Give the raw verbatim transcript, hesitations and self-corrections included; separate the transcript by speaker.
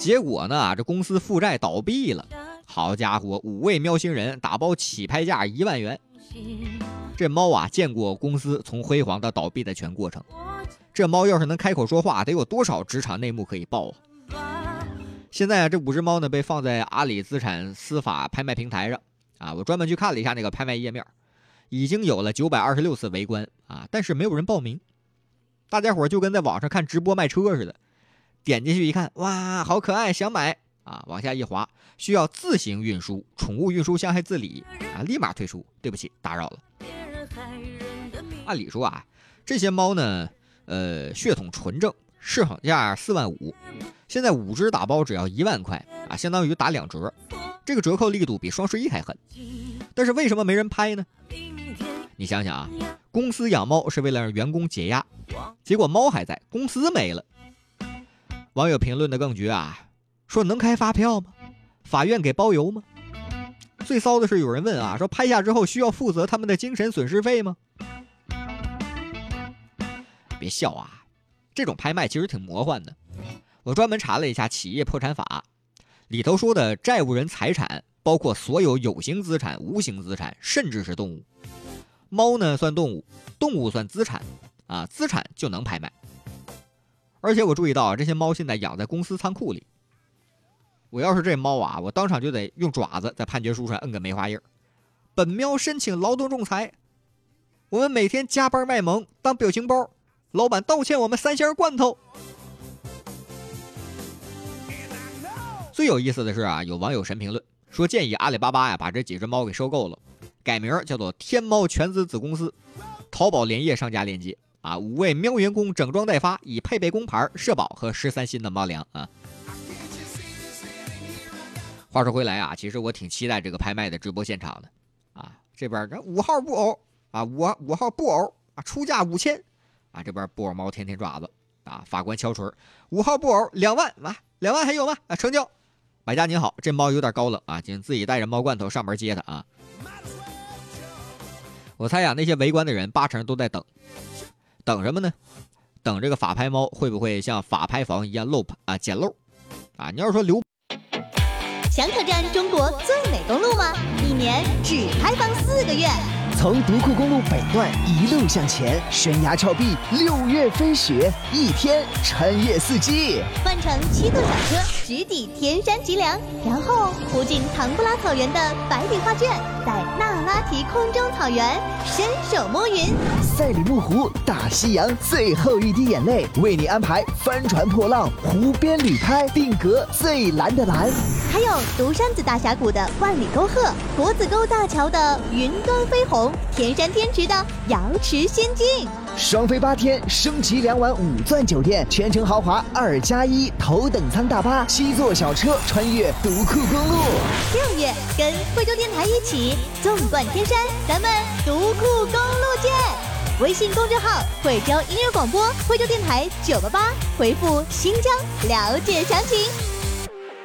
Speaker 1: 结果呢，这公司负债倒闭了。好家伙，五位喵星人打包起拍价一万元。这猫啊，见过公司从辉煌到倒闭的全过程。这猫要是能开口说话，得有多少职场内幕可以爆啊！现在啊，这五只猫呢被放在阿里资产司法拍卖平台上啊，我专门去看了一下那个拍卖页面，已经有了九百二十六次围观啊，但是没有人报名。大家伙就跟在网上看直播卖车似的，点进去一看，哇，好可爱，想买啊！往下一滑，需要自行运输，宠物运输箱还自理啊，立马退出，对不起，打扰了。按理说啊，这些猫呢，呃，血统纯正，市场价四万五，现在五只打包只要一万块啊，相当于打两折，这个折扣力度比双十一还狠。但是为什么没人拍呢？你想想啊，公司养猫是为了让员工解压，结果猫还在，公司没了。网友评论的更绝啊，说能开发票吗？法院给包邮吗？最骚的是有人问啊，说拍下之后需要负责他们的精神损失费吗？别笑啊，这种拍卖其实挺魔幻的。我专门查了一下企业破产法，里头说的债务人财产包括所有有形资产、无形资产，甚至是动物。猫呢算动物，动物算资产啊，资产就能拍卖。而且我注意到这些猫现在养在公司仓库里。我要是这猫啊，我当场就得用爪子在判决书上摁个梅花印。本喵申请劳动仲裁，我们每天加班卖萌当表情包，老板道歉我们三箱罐头。最有意思的是啊，有网友神评论说建议阿里巴巴呀把这几只猫给收购了，改名叫做天猫全资子公司，淘宝连页上架链接啊，五位喵员工整装待发，已配备工牌、社保和十三薪的猫粮啊。话说回来啊，其实我挺期待这个拍卖的直播现场的啊。这边五号布偶啊，五五号布偶啊，出价五千啊。这边布偶猫天天爪子啊，法官敲锤，五号布偶两万啊，两万还有吗？啊，成交。买家您好，这猫有点高冷啊，请自己带着猫罐头上门接它啊。我猜呀、啊，那些围观的人八成都在等，等什么呢？等这个法拍猫会不会像法拍房一样漏啊捡漏啊？你要是说留。
Speaker 2: 想挑战中国最美公路吗？一年只开放四个月。
Speaker 3: 从独库公路北段一路向前，悬崖峭壁，六月飞雪，一天穿越四季。
Speaker 2: 换乘七座小车，直抵天山脊梁，然后途经唐布拉草原的百里画卷，在那拉提空中草原伸手摸云。
Speaker 3: 赛里木湖，大西洋最后一滴眼泪，为你安排帆船破浪，湖边旅拍，定格最蓝的蓝。
Speaker 2: 还有独山子大峡谷的万里沟壑，国子沟大桥的云端飞鸿，天山天池的瑶池仙境。
Speaker 3: 双飞八天，升级两晚五钻酒店，全程豪华二加一头等舱大巴，七座小车穿越独库公路。
Speaker 2: 六月跟惠州电台一起纵贯天山，咱们独库公路见！微信公众号惠州音乐广播，惠州电台九八八，回复新疆了解详情。